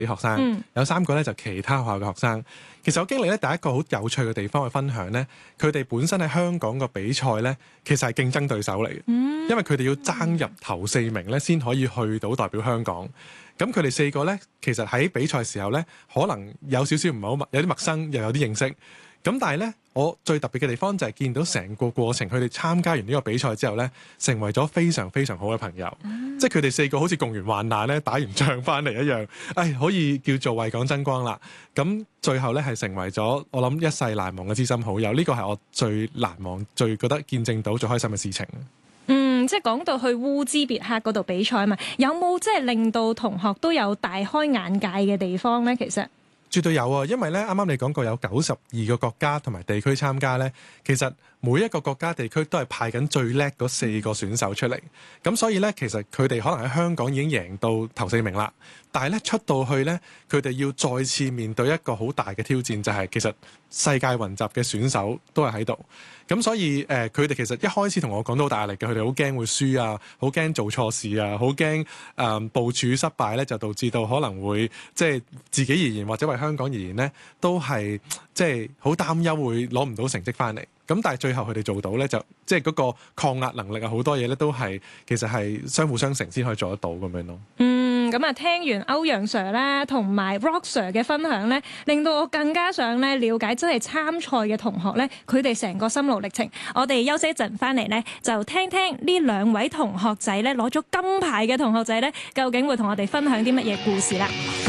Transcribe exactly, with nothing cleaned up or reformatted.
啲學生， 嗯、 有三個咧就其他學校嘅學生。其實我經歷咧第一個好有趣嘅地方去分享咧，佢哋本身喺香港個比賽咧，其實係競爭對手嚟嘅， 嗯、 因為佢哋要爭入頭四名咧，先可以去到代表香港。咁佢哋四個咧，其實喺比賽時候咧，可能有少少唔係好陌，有啲陌生，又有啲認識。咁但係咧，我最特別嘅地方就係見到成個過程，佢哋參加完呢個比賽之後咧，成為咗非常非常好嘅朋友。嗯、即係佢哋四個好似共完患難咧，打完仗翻嚟一樣，誒可以叫做為港爭光啦。咁最後咧係成為咗我諗一世難忘嘅知心好友。呢個係我最難忘、最覺得見證到最開心嘅事情。 嗯，即係講到去烏茲別克嗰度比賽啊嘛，有冇即係令到同學都有大開眼界嘅地方咧？其實絕對有啊，因為咧啱啱你講過有九十二個國家同埋地區參加咧，其實每一個國家地區都係派緊最叻嗰四個選手出嚟，咁所以咧其實佢哋可能喺香港已經贏到頭四名啦，但係咧出到去咧，佢哋要再次面對一個好大嘅挑戰，就係、是、其實世界雲集嘅選手都係喺度，咁所以誒佢哋其實一開始同我講到好大壓力嘅，佢哋好驚會輸啊，好驚做錯事啊，好驚誒部署失敗咧，就導致到可能會即係自己而言或者為香港而言咧，都係即係好擔憂會攞唔到成績翻嚟。咁但係最後佢哋做到咧，就即係嗰個抗壓能力啊，好多嘢咧都係其實係相輔相成先可以做得到咁樣咯。 嗯，咁啊聽完歐陽 Sir 咧同埋 Rock Sir 嘅分享咧，令到我更加想咧了解真係參賽嘅同學咧，佢哋成個心路歷程。我哋休息一陣翻嚟咧，就聽聽呢兩位同學仔咧攞咗金牌嘅同學仔咧，究竟會同我哋分享啲乜嘢故事啦。